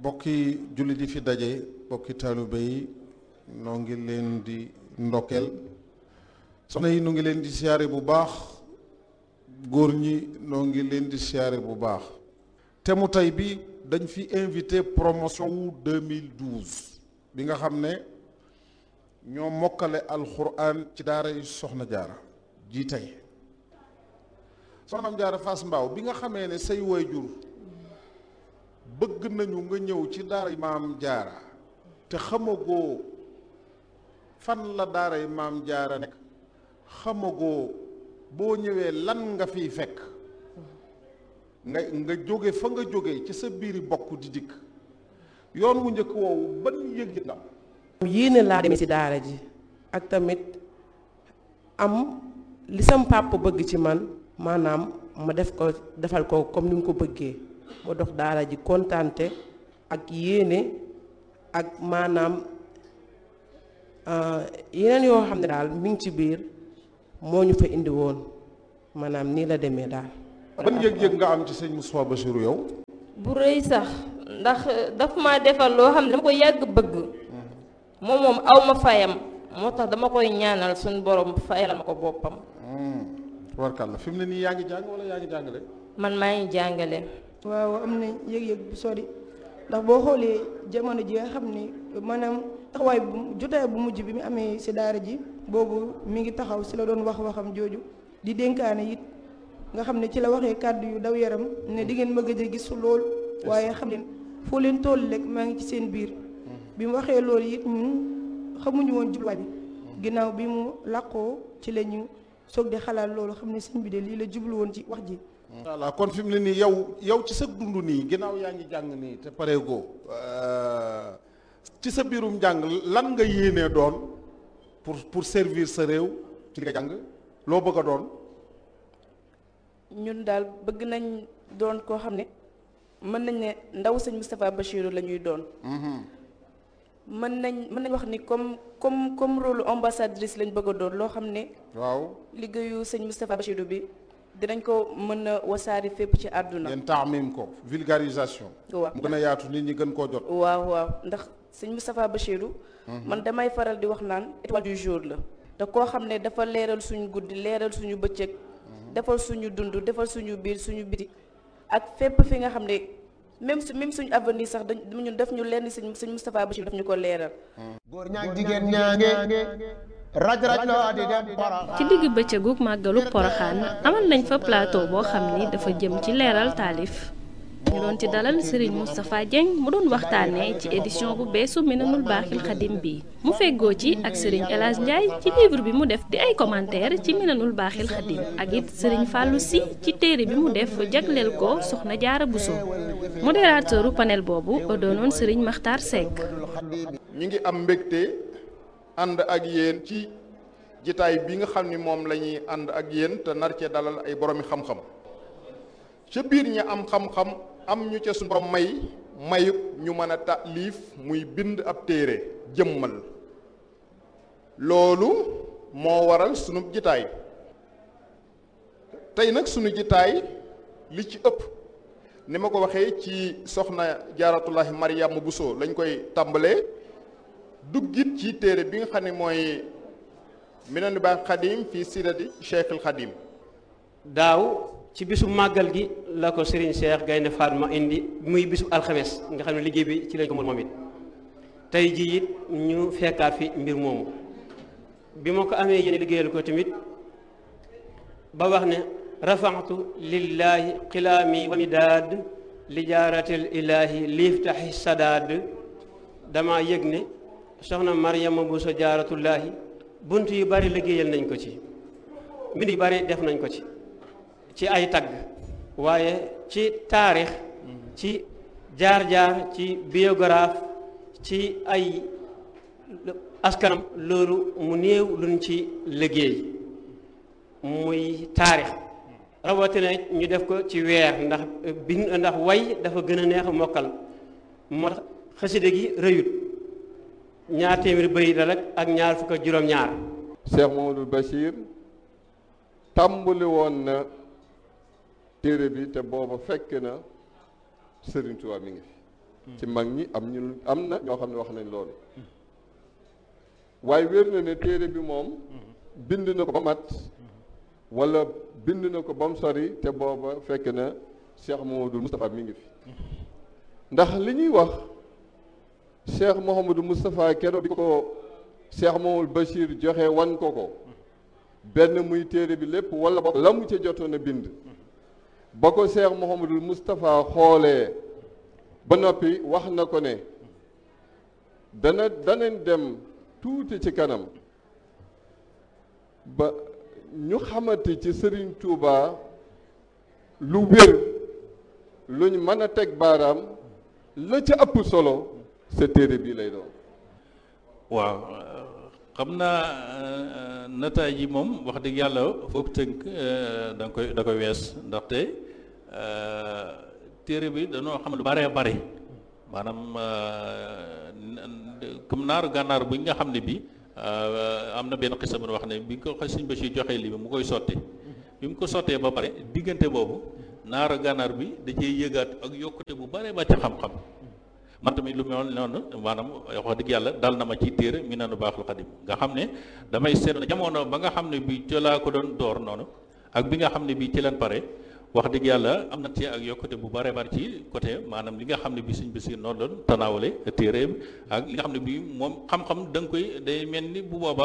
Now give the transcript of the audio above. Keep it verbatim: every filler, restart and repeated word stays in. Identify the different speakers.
Speaker 1: bokki jullit yi fi daje bokki taalibe yi noo ngi leen di ndokkeel soxna yi nu ngi leen di siyaare bu baax góor ñi noo ngi leen di siyaare bu baax te mu tey bi dañ fi invité promotion wu deux mille douze bi nga xam ne ñoo mokkale alxuraan ci daara yi soxna jaara ji tey soxna jaara Fass Mbao bi nga xamee ne say waajur bëgg nañu nga ñëw ci daara yi maam jaara te xamagoo fan la daara yi maam jaara nekk xamagoo boo ñëwee lan nga fiy fekk nga nga jóge fa nga jóge ci sa biiri bokk di dikk yoon wu njëkk woowu ban yëg-yëg nga am
Speaker 2: yéene laa demee ci daara ji ak tamit am li sam pàpp bëgg ci man maanaam ma def ko defal ko comme ni mu ko bëggee ma dox daara ji kontaante ak yéene ak maanaam yeneen yoo xam ne daal mi ngi ci biir moo ñu fa indi woon maanaam nii la demee daal.
Speaker 1: ban yëg-yëg nga am ci sëñ Moustapha Bassirou yow.
Speaker 3: bu rëy sax ndax daf ma defal loo xam ne dama ko yàgg bëgg moom moom aw ma fayam moo tax dama koy ñaanal suñu borom fayal ma ko boppam.
Speaker 1: tubarkàlla fi mu ne nii yaa ngi jàng wala yaa ngi jàngale.
Speaker 3: man maa ngi jàngale.
Speaker 4: waaw am na yëg-yëg bu sori ndax boo xoolee jamono ji nga xam ni maanaam taxawaay bu jotaay bu mujj bi mu amee si daara ji boobu mi ngi taxaw si la doon wax waxam jooju di dénkaane it nga xam ne ci la waxee kàddu yu daw yaram ne di ngeen ma gëj a gis lool waaye xam leen foo leen toll rek maa ngi ci seen biir bi mu waxee loolu it ñun xamuñu woon jubluwaay bi ginnaaw bi mu làqoo ci la ñu soog di xalaat loolu xam ne sëñ bi de lii la jublu woon ci wax ji.
Speaker 1: voilà kon fi mu ne nii yow yow ci sa dund nii ginnaaw yaa ngi jàng nii te pareegoo ci sa biirum jàng lan nga yéenee doon pour pour servir sa réew ci nga jàng loo bëgg a doon.
Speaker 5: ñun daal bëgg nañ doon koo xam ne mën nañ ne ndaw sëñ Moustapha Bassirou la ñuy doon. mën nañ mën nañ wax ni comme comme comme rôle ambassadrice lañ bëgg a doon loo xam ne.
Speaker 1: waaw
Speaker 5: liggéeyu sëñ Moustapha Bassirou bi. dinañ ko mën a wasaari fépp ci àdduna.
Speaker 1: ngeen taamim ko vulgarisation.
Speaker 5: waaw
Speaker 1: mu gën a yaatu nit ñi gën koo jot.
Speaker 5: waaw waaw ndax sëñ Moustapha Bassirou. man damay faral di wax naan étoile du jour la. te koo xam ne dafa leeral suñu guddi leeral suñu bëccëg. defal suñu dund defal suñu biir suñu biti. ak fépp fi nga xam ne même su même suñu avenir sax dañ ñun def ñu lenn sëñ sëñ Moustapha Bassirou daf ñu ko leeral.
Speaker 6: góor ñaag jigéen ñaange. raj raj loo di dem
Speaker 7: ci digg bëccëgu màggalu Poroxaan amal nañ fa plateau boo xam ni dafa jëm ci leeral taalif ñu doon ci dalal Serigne Moustapha Dieng mu doon waxtaanee ci édition bu beesu Minanul Baaxil Xadim bi mu feggoo ci ak Serigne El Hadj Ndiaye ci livre bi mu def di ay commentaire ci Minanul Baaxil Xadim ak it Serigne Fallou Sy ci téere bi mu def jagleel ko Soxna Jaara Bousso modérateuru panel boobu doonoon Serigne Makhtar Seck.
Speaker 8: ñi ngi am mbégte ànd ak yéen ci jitaay bi nga xam ni moom la ñuy ànd ak yéen te nar cee dalal ay boroomi xam-xam ca biir ñi am xam-xam am ñu ca suñu borom may mayub ñu mën a taalif muy bind ab téere jëmmal loolu moo waral sunu jitaay tey nag sunu jitaay li ci ëpp ni ma ko waxee ci soxna Jaaratullahi Mariama Bousso lañ koy tàmbalee duggit ci téere bi nga xam ne mooy Minanul Baaxil Xadim fii sirati Cheikhul Xadim.
Speaker 9: daaw ci bisu màggal gi la ko Serigne Cheikh Gaynde Fatma indi muy bisu alxames nga xam ne liggéey bi ci lañ ko moom it tey jii it ñu fekkaat fi mbir moomu bi ma ko amee yéen liggéeyal ko tamit ba wax ne rafaxtu lillahi xilaami wa midaad li jaaratil ilaahi liiftaxi sadaad dama yëg ne soxna Mariama Bousso Jaaratullaahi bunt yu bari liggéeyal nañ ko ci mbind yu bari def nañ ko ci ci ay tagg waaye ci taarix ci jaar-jaar ci biographe ci ay askanam loolu mu néew luñ ci liggéey muy taarix rawatina ñu def ko ci weer ndax bind ndax way dafa gën a neex a mokkal moo tax xaside gi rëyut ñaar téeméeri bëri la rek ak ñaar fukk ak juróom-ñaar.
Speaker 10: Cheikh Mamadou Bachir tàmbali woon na téere bi te booba fekk na Serigne Touba mi ngi fi ci mag ñi am ñu am na ñoo xam ne wax nañ loolu waaye wér na ne téere bi moom bind na ko ba mat wala bind na ko ba mu sori te booba fekk na Cheikh Mouhamadou Moustapha mi ngi fi ndax li ñuy wax Cheikh Mouhamadou Moustapha keroog bi ko Cheikh Mouhamadou Bachir joxe wan ko ko benn muy téere bi lépp wala ba la mu ca jotoon a bind ba ko Cheikh Mouhamadou Moustapha xoolee ba noppi wax na ko ne dana danañ dem tuuti ci kanam ba ñu xamante ci Serigne Touba lu wér luñ mën a teg baaraam la ca ëpp solo sa téere bii lay doon.
Speaker 11: waaw xam naa nataay yi moom wax dëgg yàlla foofu tënk da nga koy da koy wees ndaxte téere bi dañoo xam lu bare bare maanaam comme naaru gànnaar bi nga xam ne bi am na benn xisa bu wax ne bi ko Sëñ Bachir joxee lii bi mu koy sotti bi mu ko sottee ba pare diggante boobu naaru gànnaar bi da cee yëgaat ak yokkute bu bare ba ci xam-xam man tamit lu mel noonu maanaam wax dëgg yàlla dal na ma ci téere Minanul Baaxil Xadim nga xam ne damay seet jamono ba nga xam ne bi ci laa ko doon door noonu ak bi nga xam ne bi ci leen pare wax dëgg yàlla am na ci ak yokkute bu bare bare ci côté maanaam li nga xam ne bi Sëñ Basiir noonu doon tanaawale téere ak li nga xam ne bi moom xam-xam da nga koy day mel ni bu boobaa